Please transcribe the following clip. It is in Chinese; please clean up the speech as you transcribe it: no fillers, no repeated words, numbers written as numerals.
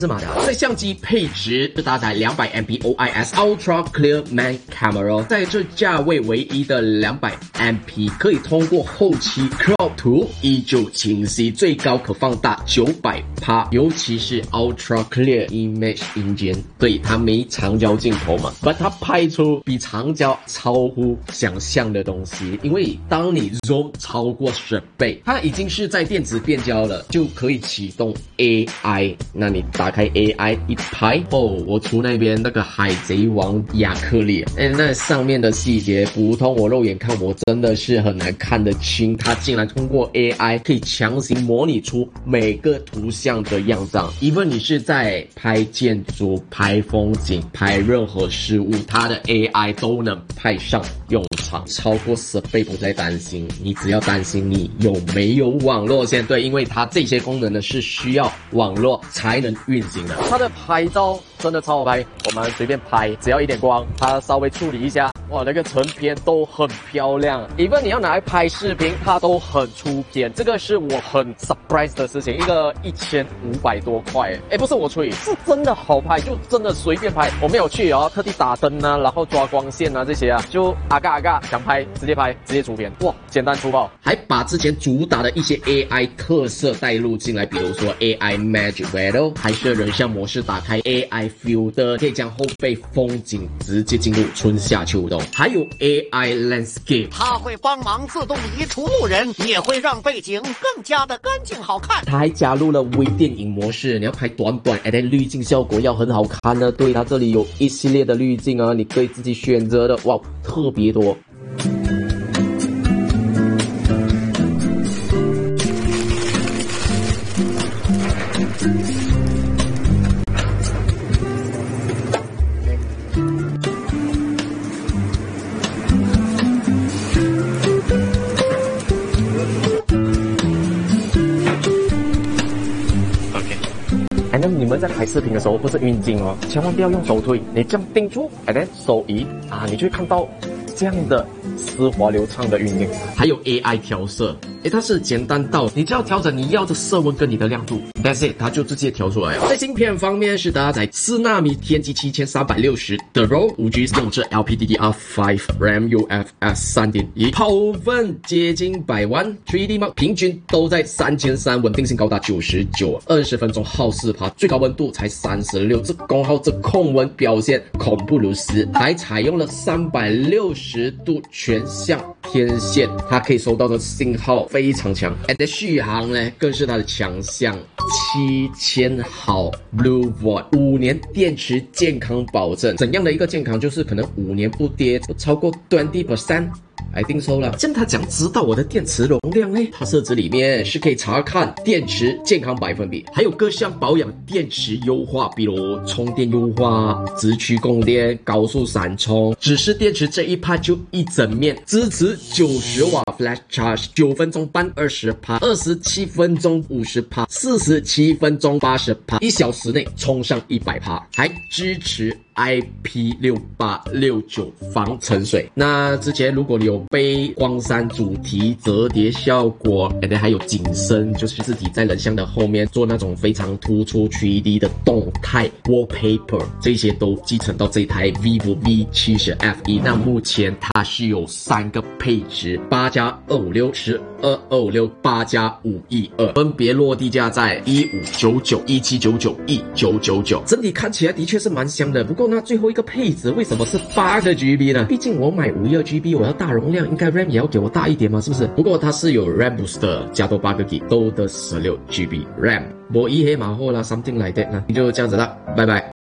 是马达，在相机配置是搭载200MP OIS Ultra Clear Man Camera， 在这价位唯一的200MP， 可以通过后期 crop 图依旧清晰，最高可放大900%，尤其是 Ultra Clear Image Engine， 对，它没长焦镜头嘛，但它拍出比长焦超乎想象的东西，因为当你 zoom 超过10倍，它已经是在电子变焦了，就可以启动 AI， 那你打开 AI 一拍哦，我出那边那个海贼王亚克力，那上面的细节，普通我肉眼看我真的是很难看得清，它竟然通过 AI 可以强行模拟出每个图像的样子。even 你是在拍建筑、拍风景、拍任何事物，它的 AI 都能派上用场，超过10倍不再担心，你只要担心你有没有网络线，对，因为它这些功能呢是需要网络才能运行的。它的拍照真的超好拍，我们随便拍，只要一点光，它稍微处理一下，哇，那个成片都很漂亮。even 你要拿来拍视频，它都很出片，这个是我很 surprise 的事情。一个1500多块，不是我吹，是真的好拍，就真的随便拍。我没有去特地打灯啊，然后抓光线啊这些啊，就阿嘎想拍直接拍，直接出片，哇，简单粗暴。还把之前主打的一些 AI 特色带入进来，比如说 AI Magic Window， 拍摄人像模式，打开 AI Filter， 可以将后背风景直接进入春夏秋冬。还有 AI Landscape， 它会帮忙自动移除路人，也会让背景更加的干净好看。 它还加入了微电影模式，你要拍短滤镜效果要很好看呢。对，它这里有一系列的滤镜啊，你可以自己选择的，哇，特别多。那你们在拍视频的时候，不是运镜哦，千万不要用手推，你这样定住，手移啊，你就会看到这样的丝滑流畅的运镜。还有 AI 调色，它是简单到你只要调整你要的色温跟你的亮度 ，that's it， 它就直接调出来了。在芯片方面是搭载4纳米天玑7360的 RAW5G， 用至 LPDDR5 RAM UFS 3.1， 跑分接近100万 ，3D Mark 平均都在3300，稳定性高达99，20分钟耗4%，最高温度才36，这功耗这控温表现恐不如斯，还采用了360度全向天线，它可以收到的信号非常强，续航呢更是它的强项，7000毫 Blue Volt， 5年电池健康保证。怎样的一个健康？就是可能5年不跌不超过 20%。I think so 啦。这样他讲知道我的电池容量呢？它设置里面是可以查看电池健康百分比，还有各项保养电池优化，比如充电优化、直驱供电、高速闪充。只是电池这一 part 就一整面，支持90瓦 Flash Charge， 9分钟半 20%， 27分钟 50%， 47分钟 80%， 1小时内充上 100%， 还支持IP6869 防沉水。那之前如果你有被光栅主题折叠效果，还有景深，就是自己在人像的后面做那种非常突出 3D 的动态 wallpaper， 这些都继承到这台 vivo V70 F1。那目前它是有3个配置，8+256、1256、8+512，分别落地价在1599、1799、1999。整体看起来的确是蛮香的，不过那最后一个配置为什么是8个 GB 呢？毕竟我买52 GB， 我要大容量，应该 RAM 也要给我大一点嘛，是不是？不过它是有 RAM booster 加多8个 GB， 都的16 GB RAM， 我一黑马后啦 something like that 呢，就这样子啦，拜拜。